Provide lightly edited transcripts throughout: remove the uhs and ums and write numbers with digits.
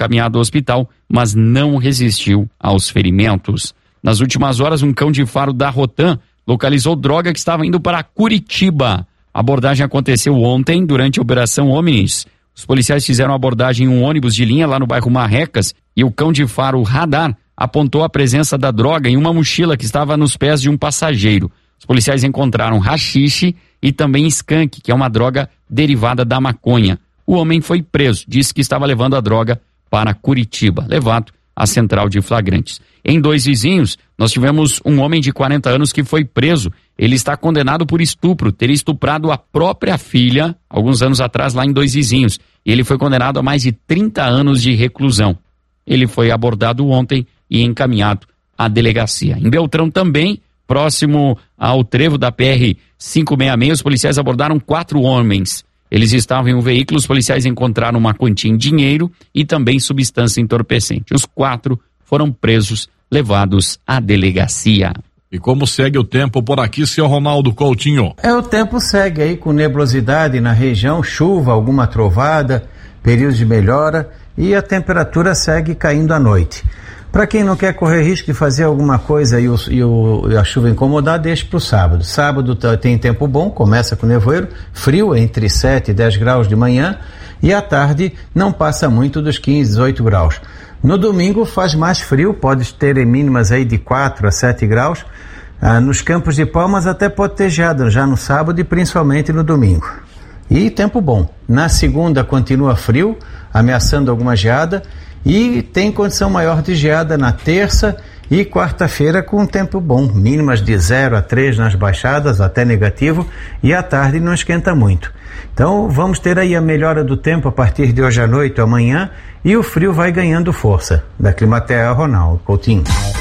encaminhado ao hospital, mas não resistiu aos ferimentos. Nas últimas horas, um cão de faro da Rotan localizou droga que estava indo para Curitiba. A abordagem aconteceu ontem durante a Operação Omnis. Os policiais fizeram abordagem em um ônibus de linha lá no bairro Marrecas e o cão de faro Radar apontou a presença da droga em uma mochila que estava nos pés de um passageiro. Os policiais encontraram haxixe e também skunk, que é uma droga derivada da maconha. O homem foi preso, disse que estava levando a droga para Curitiba, levado à central de flagrantes. Em Dois Vizinhos, nós tivemos um homem de 40 anos que foi preso. Ele está condenado por estupro, ter estuprado a própria filha, alguns anos atrás, lá em Dois Vizinhos. E ele foi condenado a mais de 30 anos de reclusão. Ele foi abordado ontem e encaminhado à delegacia. Em Beltrão também, próximo ao trevo da PR-566, os policiais abordaram 4 homens. Eles estavam em um veículo, os policiais encontraram uma quantia em dinheiro e também substância entorpecente. Os 4 foram presos, levados à delegacia. E como segue o tempo por aqui, seu Ronaldo Coutinho? O tempo segue aí com nebulosidade na região, chuva, alguma trovada, períodos de melhora e a temperatura segue caindo à noite. Para quem não quer correr risco de fazer alguma coisa e a chuva incomodar, deixe para o sábado. Sábado tem tempo bom, começa com nevoeiro, frio entre 7 e 10 graus de manhã e à tarde não passa muito dos 15, 18 graus. No domingo faz mais frio, pode ter mínimas aí de 4 a 7 graus. Nos Campos de Palmas até pode ter geada já no sábado e principalmente no domingo. E tempo bom. Na segunda continua frio, ameaçando alguma geada. E tem condição maior de geada na terça e quarta-feira com um tempo bom, mínimas de 0 a 3 nas baixadas, até negativo, e à tarde não esquenta muito. Então vamos ter aí a melhora do tempo a partir de hoje à noite, amanhã, e o frio vai ganhando força. Da Climatea, Ronaldo Coutinho.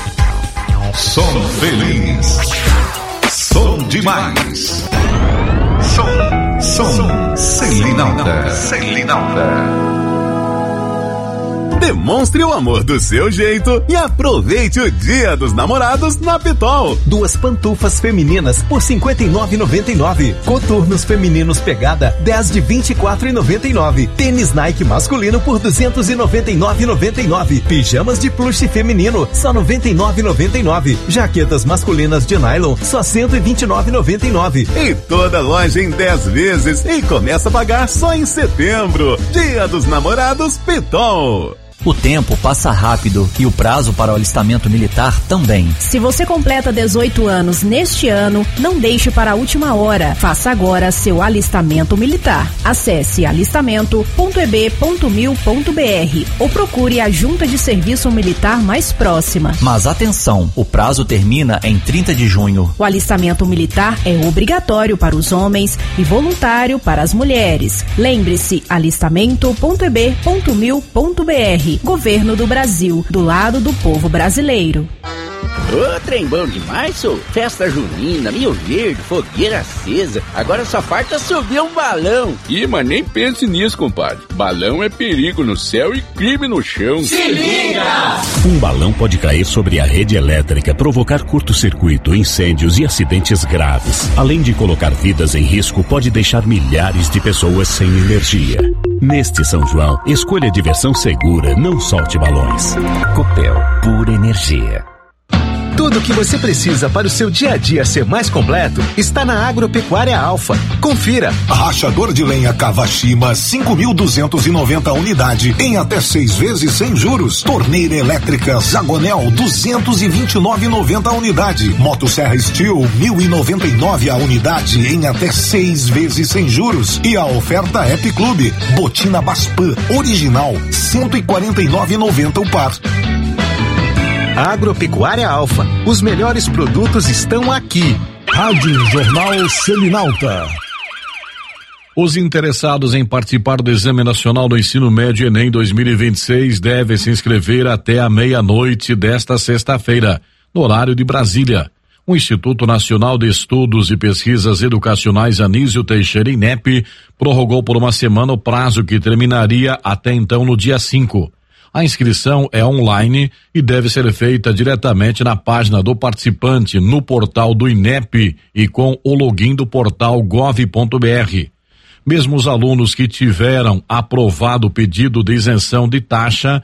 Som feliz. Som demais. Som Selinalta. Demonstre o amor do seu jeito e aproveite o Dia dos Namorados na Pitol. 2 pantufas femininas por R$ 59,99. Coturnos femininos pegada 10 de R$ 24,99. Tênis Nike masculino por R$ 299,99. Pijamas de plush feminino só R$ 99,99. Jaquetas masculinas de nylon só R$ 129,99. E toda loja em 10 vezes e começa a pagar só em setembro. Dia dos Namorados Pitol. O tempo passa rápido e o prazo para o alistamento militar também. Se você completa 18 anos neste ano, não deixe para a última hora. Faça agora seu alistamento militar. Acesse alistamento.eb.mil.br ou procure a Junta de Serviço Militar mais próxima. Mas atenção, o prazo termina em 30 de junho. O alistamento militar é obrigatório para os homens e voluntário para as mulheres. Lembre-se, alistamento.eb.mil.br. Governo do Brasil, do lado do povo brasileiro. Ô, trem bom demais, sou. Festa junina, Rio Verde, fogueira acesa. Agora só falta subir um balão. Ih, mas nem pense nisso, compadre. Balão é perigo no céu e crime no chão. Se liga! Um balão pode cair sobre a rede elétrica, provocar curto-circuito, incêndios e acidentes graves. Além de colocar vidas em risco, pode deixar milhares de pessoas sem energia. Neste São João, escolha diversão segura, não solte balões. Copel, pura energia. Tudo o que você precisa para o seu dia a dia ser mais completo está na Agropecuária Alfa. Confira. Rachador de lenha Kawashima, 5.290 unidade em até 6 vezes sem juros. Torneira elétrica Zagonel, 229,90 a unidade. Motosserra Steel, 1.099 a unidade em até 6 vezes sem juros. E a oferta App Clube, botina Baspan, original, 149,90 o par. Agropecuária Alfa. Os melhores produtos estão aqui. Rádio Jornal Selinalta. Os interessados em participar do Exame Nacional do Ensino Médio Enem 2026 devem se inscrever até a meia-noite desta sexta-feira, no horário de Brasília. O Instituto Nacional de Estudos e Pesquisas Educacionais Anísio Teixeira INEP prorrogou por uma semana o prazo que terminaria até então no dia 5. A inscrição é online e deve ser feita diretamente na página do participante no portal do INEP e com o login do portal gov.br. Mesmo os alunos que tiveram aprovado o pedido de isenção de taxa